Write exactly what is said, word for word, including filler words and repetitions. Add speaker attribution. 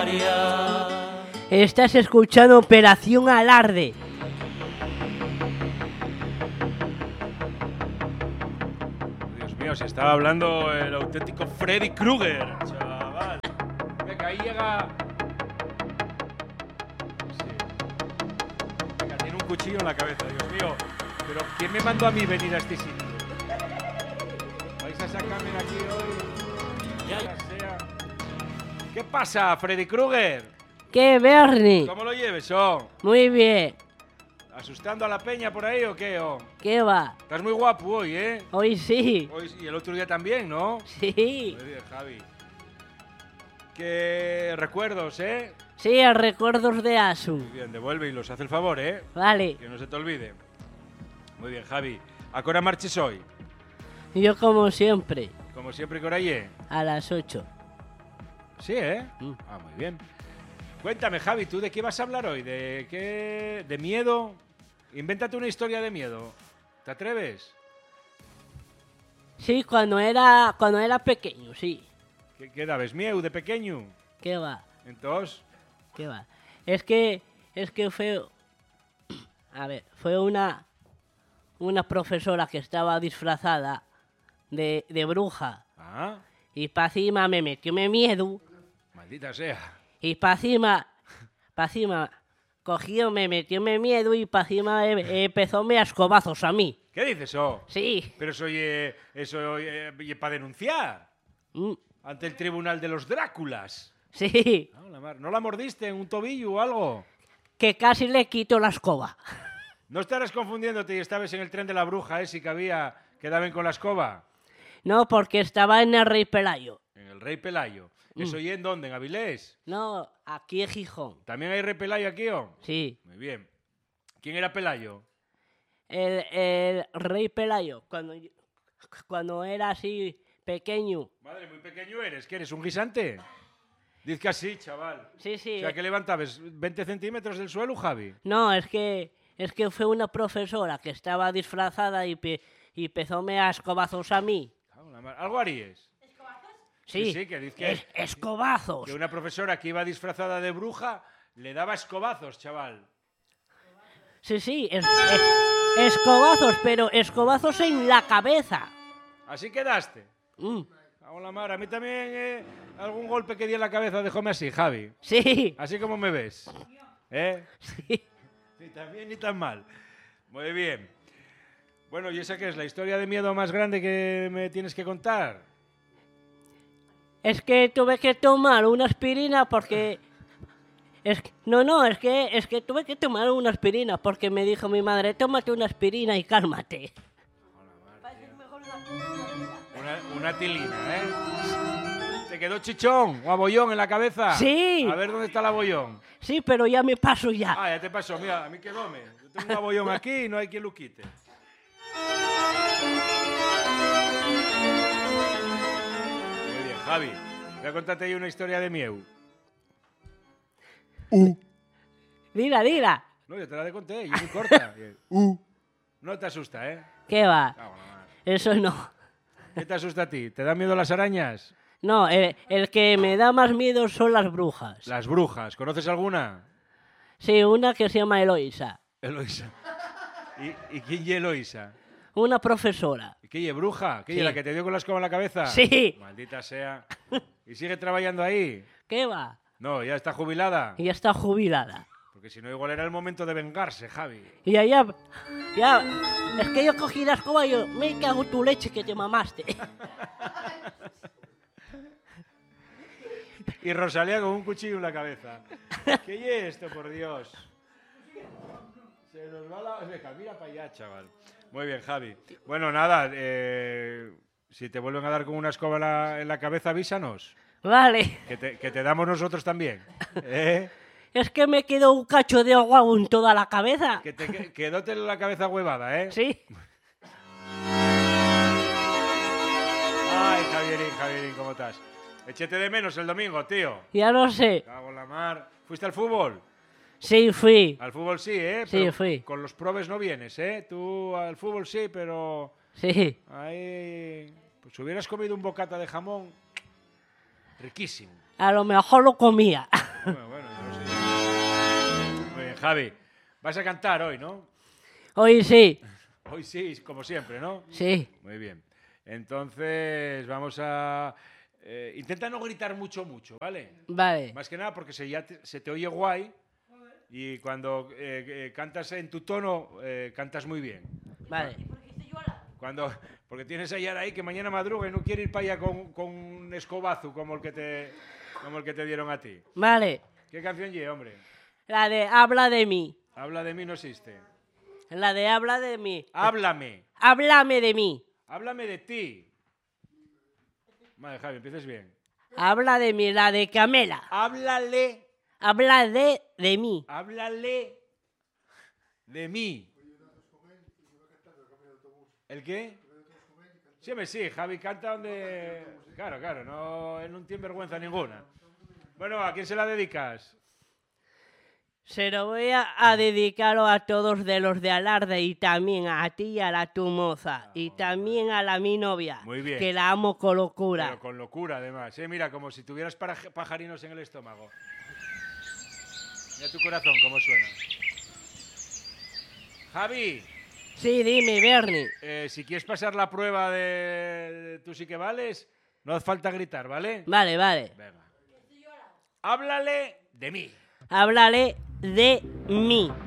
Speaker 1: Canaria.
Speaker 2: Estás escuchando Operación Alarde.
Speaker 3: Dios mío, se estaba hablando el auténtico Freddy Krueger, chaval. Venga, ahí llega... Sí. Venga, tiene un cuchillo en la cabeza, Dios mío. Pero ¿quién me mandó a mí venir a este sitio? ¿Vais a sacarme de aquí hoy? Ya, ya sea. ¿Qué pasa, Freddy Krueger?
Speaker 2: ¿Qué, Bernie?
Speaker 3: ¿Cómo lo lleves, oh?
Speaker 2: Muy bien.
Speaker 3: ¿Asustando a la peña por ahí o qué, oh?
Speaker 2: ¿Qué va?
Speaker 3: Estás muy guapo hoy, ¿eh?
Speaker 2: Hoy sí.
Speaker 3: Hoy, y el otro día también, ¿no?
Speaker 2: Sí.
Speaker 3: Muy bien, Javi. ¿Qué recuerdos, eh?
Speaker 2: Sí, a recuerdos de Asu.
Speaker 3: Muy bien, devuelve y los hace el favor, ¿eh?
Speaker 2: Vale.
Speaker 3: Que no se te olvide. Muy bien, Javi. ¿A qué hora marches hoy?
Speaker 2: Yo como siempre,
Speaker 3: Como siempre, ¿qué hora hay?
Speaker 2: a las ocho.
Speaker 3: Sí, ¿eh?
Speaker 2: Mm.
Speaker 3: Ah, muy bien. Cuéntame, Javi, ¿tú de qué vas a hablar hoy? ¿De qué? ¿De miedo? Invéntate una historia de miedo. ¿Te atreves?
Speaker 2: Sí, cuando era cuando era pequeño, sí.
Speaker 3: ¿Qué, qué dabes? ¿Mieu de pequeño?
Speaker 2: ¿Qué va?
Speaker 3: Entonces,
Speaker 2: ¿Qué va? Es que es que fue a ver, fue una una profesora que estaba disfrazada de, de bruja
Speaker 3: ah,
Speaker 2: y pa' encima me metió me miedo
Speaker 3: maldita sea.
Speaker 2: y pa' encima pa' encima cogió, me metió me miedo y pa' encima eh, empezó me a escobazos a mí.
Speaker 3: ¿Qué dices, oh?
Speaker 2: Sí.
Speaker 3: Pero eso es eso para denunciar
Speaker 2: Mm,
Speaker 3: ante el tribunal de los Dráculas.
Speaker 2: sí.
Speaker 3: No, la mar- ¿No la mordiste en un tobillo o algo?
Speaker 2: Que casi le quito la escoba.
Speaker 3: ¿No estarás confundiéndote y estabas en el tren de la bruja ese que había que daban con la escoba?
Speaker 2: No, porque estaba en el Rey Pelayo.
Speaker 3: En el Rey Pelayo. ¿Eso y en dónde? ¿En Avilés?
Speaker 2: No, aquí en Gijón.
Speaker 3: ¿También hay Rey Pelayo aquí, o?
Speaker 2: Sí.
Speaker 3: Muy bien. ¿Quién era Pelayo?
Speaker 2: El, el Rey Pelayo, cuando, yo- cuando era así pequeño.
Speaker 3: Madre, muy pequeño eres. ¿Qué eres, un guisante? Diz que así, chaval.
Speaker 2: Sí, sí.
Speaker 3: O sea, que levantabas veinte centímetros del suelo, Javi.
Speaker 2: No, es que es que fue una profesora que estaba disfrazada y, pe, y empezóme a escobazos a mí.
Speaker 3: Cago en la mar- ¿Algo harías?
Speaker 2: Sí,
Speaker 3: Sí, sí, que dice que-
Speaker 2: es- escobazos.
Speaker 3: Que una profesora que iba disfrazada de bruja le daba escobazos, chaval.
Speaker 2: Sí, sí, es- es- escobazos, pero escobazos en la cabeza.
Speaker 3: ¿Así quedaste?
Speaker 2: Mm,
Speaker 3: Cago en la mar. A mí también eh, algún golpe que di en la cabeza dejóme así, Javi.
Speaker 2: sí,
Speaker 3: Así como me ves. ¿Eh?
Speaker 2: sí.
Speaker 3: Ni tan bien ni tan mal. Muy bien. Bueno, ¿y esa qué es? ¿La historia de miedo más grande que me tienes que contar?
Speaker 2: Es que tuve que tomar una aspirina porque... Es que- no, no, es que, es que tuve que tomar una aspirina porque me dijo mi madre, tómate una aspirina y cálmate.
Speaker 3: Una, una tilina, ¿eh? ¿Te quedó chichón o abollón en la cabeza?
Speaker 2: Sí.
Speaker 3: A ver dónde está el abollón.
Speaker 2: Sí, pero ya me paso ya.
Speaker 3: Ah, ya te pasó. Mira, a mí quedóme. Yo tengo un abollón aquí y no hay quien lo quite. Muy bien, Javi. Voy a contarte ahí una historia de Mieu.
Speaker 2: Dila, dila.
Speaker 3: No, yo te la conté, y es muy corta. Uh. No te asusta, ¿eh?
Speaker 2: ¿Qué va?
Speaker 3: Cago en la mar.
Speaker 2: Eso no.
Speaker 3: ¿Qué te asusta a ti? ¿Te dan miedo las arañas?
Speaker 2: No, el, el que me da más miedo son las brujas.
Speaker 3: Las brujas. ¿Conoces alguna?
Speaker 2: Sí, una que se llama Eloisa.
Speaker 3: Eloisa. ¿Y, y quién es Eloisa?
Speaker 2: Una profesora.
Speaker 3: ¿Y qué es bruja? ¿Qué es
Speaker 2: Sí.
Speaker 3: la que te dio con la escoba en la cabeza?
Speaker 2: Sí.
Speaker 3: Maldita sea. ¿Y sigue trabajando ahí?
Speaker 2: ¿Qué va?
Speaker 3: No, ya está jubilada.
Speaker 2: Y ya está jubilada.
Speaker 3: Porque si no, igual era el momento de vengarse, Javi.
Speaker 2: Y allá, ya, es que yo cogí la escoba y yo, me cago en tu leche que te mamaste.
Speaker 3: Y Rosalía con un cuchillo en la cabeza. ¿Qué es esto, por Dios? Se nos va la... Venga, mira para allá, chaval. Muy bien, Javi. Bueno, nada, eh, si te vuelven a dar con una escoba en la, en la cabeza, avísanos.
Speaker 2: Vale,
Speaker 3: Que te, que te damos nosotros también. ¿Eh?
Speaker 2: es que me quedó un cacho de agua en toda la cabeza.
Speaker 3: Que te que- quedóte la cabeza huevada, ¿eh?
Speaker 2: Sí,
Speaker 3: Ay, Javierín, Javierín, ¿cómo estás? Échete de menos el domingo, tío.
Speaker 2: ya lo sé.
Speaker 3: Cago en la mar. ¿Fuiste al fútbol?
Speaker 2: Sí, fui.
Speaker 3: Al fútbol sí, ¿eh?
Speaker 2: Sí,
Speaker 3: Pero
Speaker 2: fui.
Speaker 3: Con los probes no vienes, ¿eh? Tú al fútbol sí, pero...
Speaker 2: Sí,
Speaker 3: Ahí... Pues hubieras comido un bocata de jamón... Riquísimo.
Speaker 2: a lo mejor lo comía.
Speaker 3: Javi, vas a cantar hoy, ¿no?
Speaker 2: Hoy sí,
Speaker 3: Hoy sí, como siempre, ¿no?
Speaker 2: sí.
Speaker 3: Muy bien. Entonces, vamos a... eh, intenta no gritar mucho, mucho, ¿vale?
Speaker 2: Vale.
Speaker 3: Más que nada porque se, ya te, se te oye guay y cuando eh, eh, cantas en tu tono, eh, cantas muy bien.
Speaker 2: Vale.
Speaker 3: Cuando, porque tienes a Yara ahí que mañana madruga y no quiere ir para allá con, con un escobazo como el, que te, como el que te dieron a ti.
Speaker 2: Vale.
Speaker 3: ¿Qué canción lleva, hombre?
Speaker 2: La de habla de mí.
Speaker 3: Habla de mí no existe.
Speaker 2: La de habla de mí.
Speaker 3: Háblame.
Speaker 2: Háblame de mí.
Speaker 3: Háblame de ti. Vale, Javi, empieces bien.
Speaker 2: Habla de mí, la de Camela.
Speaker 3: Háblale.
Speaker 2: Habla de, de mí.
Speaker 3: Háblale de mí. ¿El qué? Sí, hombre, sí, Javi canta donde... Claro, claro, no, él no tiene vergüenza ninguna. Bueno, ¿a quién se la dedicas?
Speaker 2: Se lo voy a, a dedicarlo a todos de los de Alarde y también a ti y a la tu moza. Y también a la mi novia.
Speaker 3: Muy bien.
Speaker 2: Que la amo con locura.
Speaker 3: Pero con locura, además. ¿eh? Mira, como si tuvieras para- pajarinos en el estómago. Mira tu corazón, cómo suena. Javi,
Speaker 2: Sí, dime, Bernie.
Speaker 3: eh, si quieres pasar la prueba de tú sí que vales, no hace falta gritar, ¿vale?
Speaker 2: Vale, vale.
Speaker 3: Venga. Háblale de mí.
Speaker 2: Háblale de mí.